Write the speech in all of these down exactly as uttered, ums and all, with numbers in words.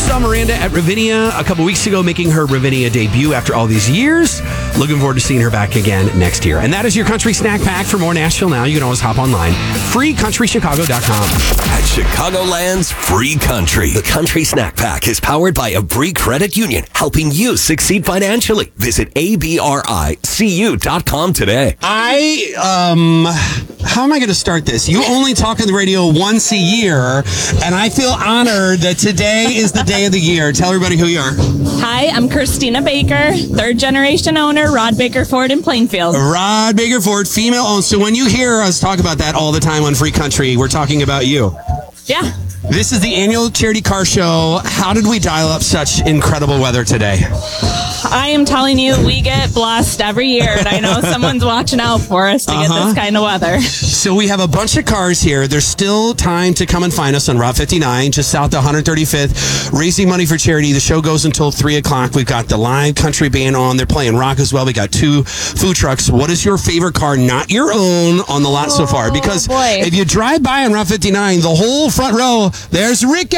saw Miranda at Ravinia a couple weeks ago, making her Ravinia debut after all these years. Looking forward to seeing her back again next year. And that is your Country Snack Pack. For more Nashville Now, you can always hop online. free country chicago dot com. At Chicagoland's Free Country, the Country Snack Pack is powered by Abri Credit Union, helping you succeed financially. Visit A B R I C U dot com today. I, um, how am I going to start this? You only talk on the radio once a year, and I feel honored that today is the day of the year. Tell everybody who you are. Hi, I'm Christina Baker, third generation owner, Rod Baker Ford in Plainfield. Rod Baker Ford, female owned. So when you hear us talk about that all the time on Free Country, we're talking about you. Yeah. This is the annual charity car show. How did we dial up such incredible weather today? I am telling you, we get blessed every year, and I know someone's watching out for us to uh-huh. get this kind of weather. So we have a bunch of cars here. There's still time to come and find us on Route fifty-nine, just south of one hundred thirty-fifth, raising money for charity. The show goes until three o'clock. We've got the live country band on. They're playing rock as well. We got two food trucks. What is your favorite car, not your own, on the lot oh, so far? Because boy. if you drive by on Route fifty-nine, the whole front row, there's Ricky!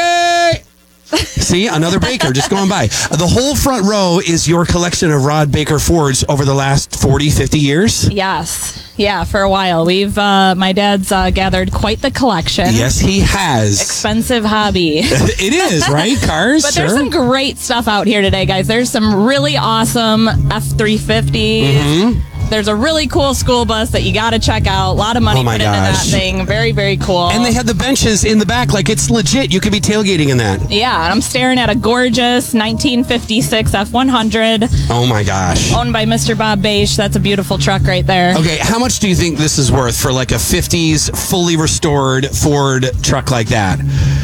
See, another Baker just going by. The whole front row is your collection of Rod Baker Fords over the last forty, fifty years? Yes. Yeah, for a while. We've, uh, my dad's uh, gathered quite the collection. Yes, he has. Expensive hobby. It is, right? Cars? But sure. There's some great stuff out here today, guys. There's some really awesome F three fifties. Mm-hmm. There's a really cool school bus that you got to check out. A lot of money oh put into that gosh. thing. Very, very cool. And they have the benches in the back. Like, it's legit. You could be tailgating in that. Yeah, and I'm staring at a gorgeous nineteen fifty-six F one hundred. Oh, my gosh. Owned by Mister Bob Bache. That's a beautiful truck right there. Okay, how much do you think this is worth for, like, a fifties fully restored Ford truck like that?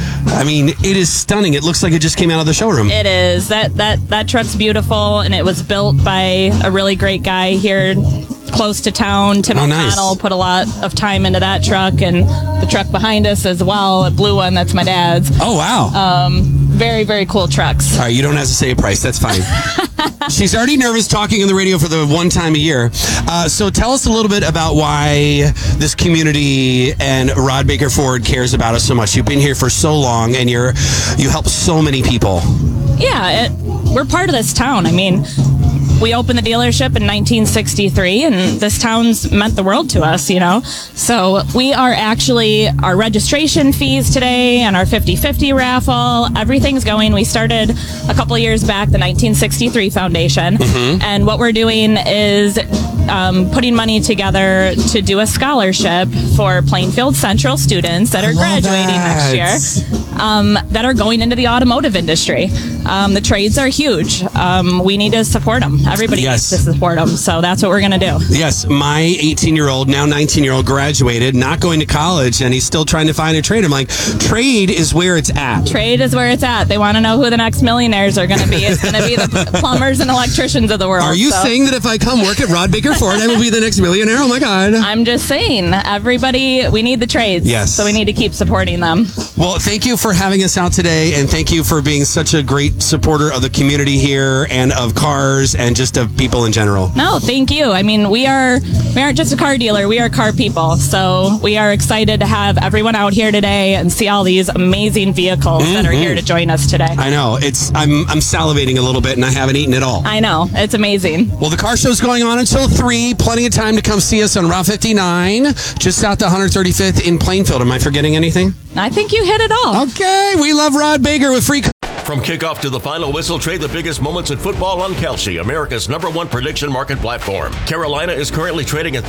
I mean, it is stunning. It looks like it just came out of the showroom. It is. That that that truck's beautiful, and it was built by a really great guy here close to town. Tim oh, O'Connell nice. put a lot of time into that truck, and the truck behind us as well, a blue one, that's my dad's. Oh, wow. Um, very, very cool trucks. All right, you don't have to say a price. That's fine. She's already nervous talking on the radio for the one time a year. Uh, so tell us a little bit about why this community and Rod Baker Ford cares about us so much. You've been here for so long, and you're you help so many people. Yeah, it, we're part of this town. I mean, we opened the dealership in nineteen sixty-three, and this town's meant the world to us, you know. So we are actually, our registration fees today and our fifty-fifty raffle, everything's going. We started a couple of years back, the nineteen sixty-three Foundation, mm-hmm. and what we're doing is um, putting money together to do a scholarship for Plainfield Central students that are graduating that. next year. Um, that are going into the automotive industry. Um, the trades are huge. Um, we need to support them. Everybody yes. needs to support them. So that's what we're going to do. Yes. My eighteen-year-old, now nineteen-year-old, graduated, not going to college, and he's still trying to find a trade. I'm like, trade is where it's at. Trade is where it's at. They want to know who the next millionaires are going to be. It's going to be the plumbers and electricians of the world. Are you so. saying that if I come work at Rod Baker Ford, I will be the next millionaire? Oh, my God. I'm just saying, everybody, we need the trades. Yes. So we need to keep supporting them. Well, thank you for having us out today, and thank you for being such a great supporter of the community here and of cars and just of people in general. No, thank you. I mean, we are we aren't just a car dealer, we are car people. So we are excited to have everyone out here today and see all these amazing vehicles mm-hmm. that are here to join us today. I know. It's I'm I'm salivating a little bit, and I haven't eaten at all. I know. It's amazing. Well, the car show's going on until three. Plenty of time to come see us on Route fifty-nine, just south of one hundred thirty-fifth in Plainfield. Am I forgetting anything? I think you hit it all. Okay, we love Rod Baker with free. From kickoff to the final whistle, trade the biggest moments in football on Kelsey, America's number one prediction market platform. Carolina is currently trading at